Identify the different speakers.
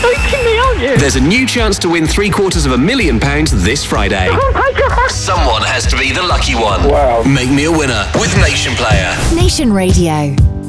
Speaker 1: joking me, aren't you?
Speaker 2: There's a new chance to win £750,000 this Friday.
Speaker 1: Oh my God.
Speaker 2: Someone has to be the lucky one.
Speaker 3: Wow.
Speaker 2: Make me a winner with Nation Player.
Speaker 4: Nation Radio.